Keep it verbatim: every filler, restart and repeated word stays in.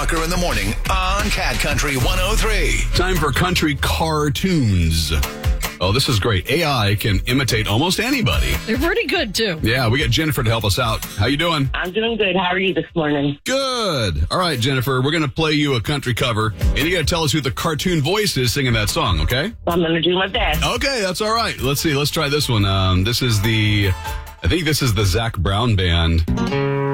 Tucker in the morning on Cat Country one oh three. Time for country cartoons. Oh, this is great. A I can imitate almost anybody. They're pretty good, too. Yeah, we got Jennifer to help us out. How you doing? I'm doing good. How are you this morning? Good. All right, Jennifer, we're going to play you a country cover, and you got to tell us who the cartoon voice is singing that song, okay? I'm going to do my best. Okay, that's all right. Let's see. Let's try this one. Um, this is the, I think this is the Zac Brown Band.